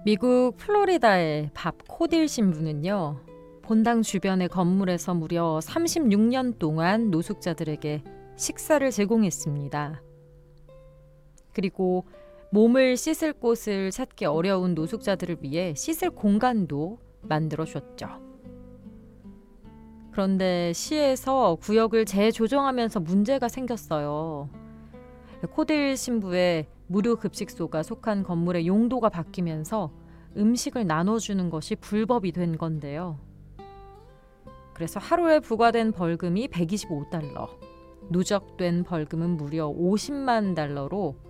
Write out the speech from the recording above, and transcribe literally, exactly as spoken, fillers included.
미국 플로리다의 밥 코딜 신부는요, 본당 주변의 건물에서 무려 삼십육 년 동안 노숙자들에게 식사를 제공했습니다. 그리고 몸을 씻을 곳을 찾기 어려운 노숙자들을 위해 씻을 공간도 만들어줬죠. 그런데 시에서 구역을 재조정하면서 문제가 생겼어요. 코딜 신부의 무료 급식소가 속한 건물의 용도가 바뀌면서 음식을 나눠주는 것이 불법이 된 건데요. 그래서 하루에 부과된 벌금이 백이십오 달러, 누적된 벌금은 무려 오십만 달러로